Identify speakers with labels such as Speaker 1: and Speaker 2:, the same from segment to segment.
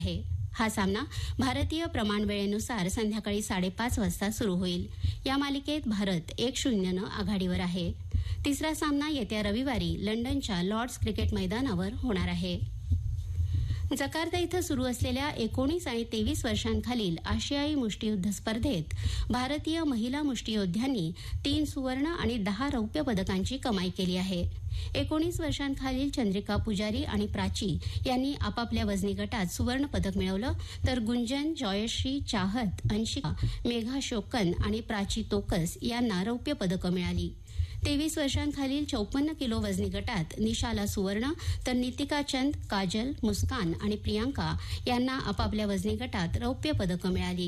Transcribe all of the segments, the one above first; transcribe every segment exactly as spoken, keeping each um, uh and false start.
Speaker 1: आहे. हा सामना भारतीय प्रमाण वेळेनुसार संध्याकाळी साडेपाच वाजता सुरू होईल. या मालिकेत भारत एक शून्यनं आघाडीवर आहे. तिसरा सामना येत्या रविवारी लंडनच्या लॉर्ड्स क्रिकेट मैदानावर होणार आहे. जकार्ता इथं सुरू असलेल्या एकोणीस आणि तेवीस वर्षांखालील आशियाई मुष्टियुद्ध स्पर्धेत भारतीय महिला मुष्टियोद्ध्यांनी तीन सुवर्ण आणि दहा रौप्य पदकांची कमाई केली आहे. एकोणीस वर्षांखालील चंद्रिका पुजारी आणि प्राची यांनी आपापल्या वजनी गटात सुवर्ण पदक मिळवलं, तर गुंजन, जॉयश्री, चाहत, अंशिका, मेघा शोकन आणि प्राची तोकस यांना रौप्य पदकं मिळाली. तेवीस वर्षांखालील चौपन्न किलो वजनी गटात निशाला सुवर्ण, तर नितिका चंद, काजल, मुस्कान आणि प्रियांका यांना आपापल्या वजनी गटात रौप्य पदकं मिळाली.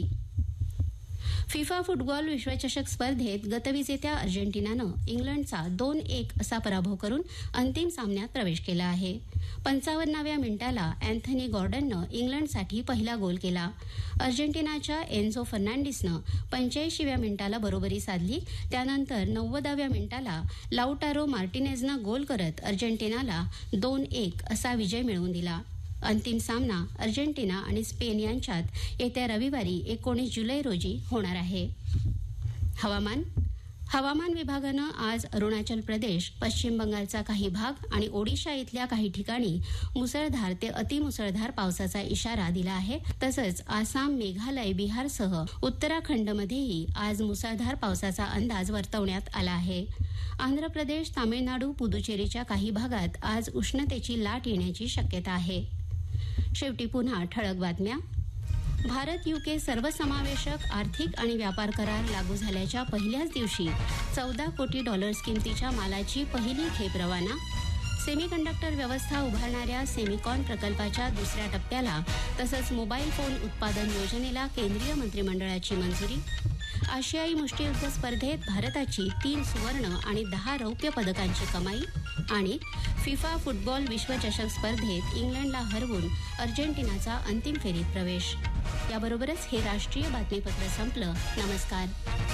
Speaker 1: फिफा फुटबॉल विश्वचषक स्पर्धेत गतविजेत्या अर्जेंटिनानं इंग्लंडचा दोन एक असा पराभव करून अंतिम सामन्यात प्रवेश केला आहे. पंचावन्नाव्या मिनिटाला अँथनी गॉर्डननं इंग्लंडसाठी पहिला गोल केला. अर्जेंटिनाच्या एन्झो फर्नांडिसनं पंच्याऐंशीव्या मिनिटाला बरोबरी साधली. त्यानंतर नव्वदाव्या मिनिटाला लाउटारो मार्टिनेजनं गोल करत अर्जेंटिनाला दोन एक असा विजय मिळवून दिला. अंतिम सामना अर्जेंटिना आणि स्पेन यांच्यात येत्या रविवारी एकोणीस जुलै रोजी होणार आहे. हवामान हवामान विभागानं आज अरुणाचल प्रदेश, पश्चिम बंगालचा काही भाग आणि ओडिशा इथल्या काही ठिकाणी मुसळधार ते अतिमुसळधार पावसाचा इशारा दिला आहे. तसंच आसाम, मेघालय, बिहारसह उत्तराखंडमध्येही आज मुसळधार पावसाचा अंदाज वर्तवण्यात आला आहे. आंध्र प्रदेश, तामिळनाडू, पुदुचेरीच्या काही भागात आज उष्णतेची लाट येण्याची शक्यता आहे. शेवटी पुन्हा ठळक बातम्या. भारत युके सर्वसमावेशक आर्थिक आणि व्यापार करार लागू झाल्याच्या पहिल्याच दिवशी चौदा कोटी डॉलर्स किमतीच्या मालाची पहिली खेप रवाना. सेमीकंडक्टर व्यवस्था उभारणाऱ्या सेमिकॉन प्रकल्पाच्या दुसऱ्या टप्प्याला तसंच मोबाईल फोन उत्पादन योजनेला केंद्रीय मंत्रिमंडळाची मंजुरी. आशियाई मुष्टियुद्ध स्पर्धेत भारताची तीन सुवर्ण आणि दहा रौप्य पदकांची कमाई. आणि फिफा फुटबॉल विश्वचषक स्पर्धेत इंग्लंडला हरवून अर्जेंटिनाचा अंतिम फेरीत प्रवेश. याबरोबरच हे राष्ट्रीय बातमीपत्र संपलं. नमस्कार.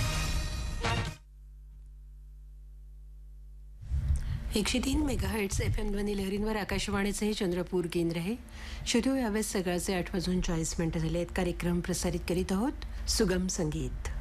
Speaker 2: एकशे तीन मेगाहर्ट्ज एफ एम ध्वनी लहरींवर आकाशवाणीचे हे चंद्रपूर केंद्र आहे. शेवटी यावेळेस सकाळचे आठ वाजून चाळीस मिनिटं झाले आहेत. कार्यक्रम प्रसारित करीत आहोत सुगम संगीत.